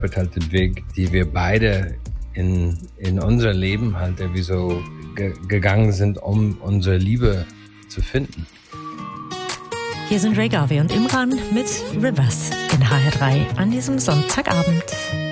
wird halt der Weg, die wir beide in unser Leben halt irgendwie so gegangen sind, um unsere Liebe zu finden. Hier sind Ray Garvey und Imran mit Rivers in HR3 an diesem Sonntagabend.